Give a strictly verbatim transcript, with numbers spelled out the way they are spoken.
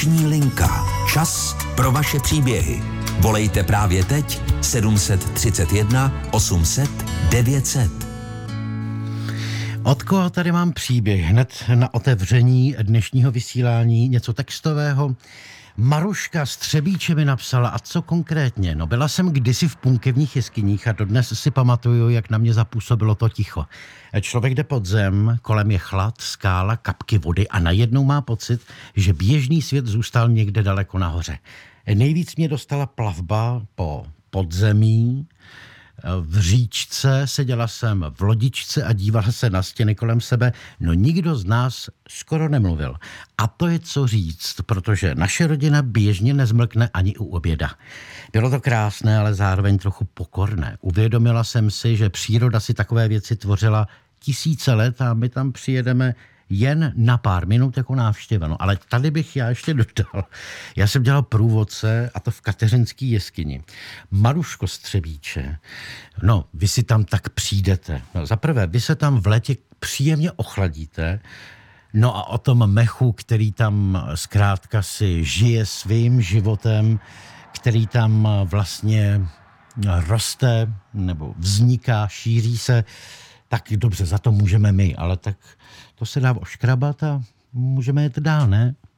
Noční linka. Čas pro vaše příběhy. Volejte právě teď sedm set třicet jedna osm set devět set. Od koho tady mám příběh? Hned na otevření dnešního vysílání něco textového. Maruška z Třebíče mi napsala, a co konkrétně? No, byla jsem kdysi v punkevních jeskyních a dodnes si pamatuju, jak na mě zapůsobilo to ticho. Člověk jde pod zem, kolem je chlad, skála, kapky vody a najednou má pocit, že běžný svět zůstal někde daleko nahoře. Nejvíc mě dostala plavba po podzemí. V říčce, seděla jsem v lodičce a dívala se na stěny kolem sebe, no nikdo z nás skoro nemluvil. A to je co říct, protože naše rodina běžně nezmlkne ani u oběda. Bylo to krásné, ale zároveň trochu pokorné. Uvědomila jsem si, že příroda si takové věci tvořila tisíce let a my tam přijedeme jen na pár minut jako návštěva. No, ale tady bych já ještě dodal. Já jsem dělal průvodce, a to v Kateřinské jeskyni. Maruško z Třebíče, no, vy si tam tak přijdete. No, zaprvé, vy se tam v létě příjemně ochladíte, no a o tom mechu, který tam zkrátka si žije svým životem, který tam vlastně roste nebo vzniká, šíří se, tak dobře, za to můžeme my, ale tak to se dá oškrabat a můžeme jet dál, ne?